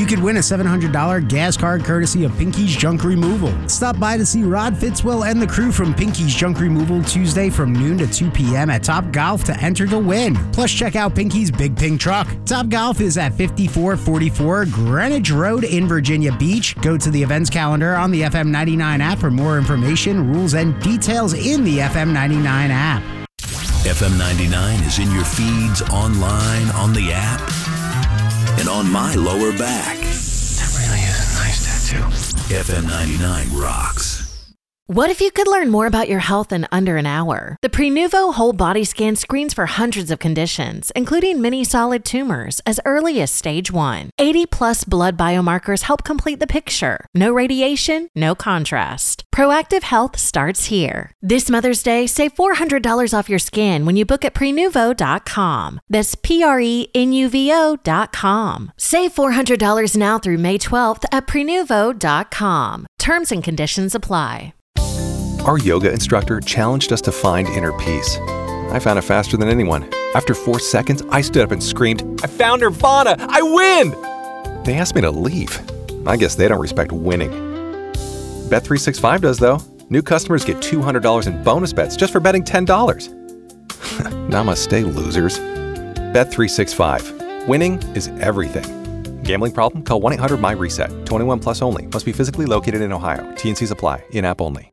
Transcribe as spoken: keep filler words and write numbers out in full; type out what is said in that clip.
you could win a seven hundred dollars gas card courtesy of Pinky's Junk Removal. Stop by to see Rod Fitzwell and the crew from Pinky's Junk Removal Tuesday from noon to two p.m. at Top Golf to enter to win. Plus, check out Pinky's Big Pink Truck. Top Golf is at fifty-four forty-four Greenwich Road in Virginia Beach. Go to the events calendar on the F M ninety-nine app for more information, rules, and details in the F M ninety-nine app. F M ninety-nine is in your feeds, online, on the app, and on my lower back. That really is a nice tattoo. F M ninety-nine rocks. What if you could learn more about your health in under an hour? The Prenuvo Whole Body Scan screens for hundreds of conditions, including many solid tumors, as early as stage one. eighty plus blood biomarkers help complete the picture. No radiation, no contrast. Proactive health starts here. This Mother's Day, save four hundred dollars off your scan when you book at prenuvo dot com. That's P R E N U V O dot com. Save four hundred dollars now through May twelfth at prenuvo dot com. Terms and conditions apply. Our yoga instructor challenged us to find inner peace. I found it faster than anyone. After four seconds, I stood up and screamed, "I found Nirvana! I win!" They asked me to leave. I guess they don't respect winning. Bet three sixty-five does, though. New customers get two hundred dollars in bonus bets just for betting ten dollars. Namaste, losers. Bet three sixty-five. Winning is everything. Gambling problem? Call one eight hundred M Y RESET. twenty-one plus only. Must be physically located in Ohio. T N Cs apply. In-app only.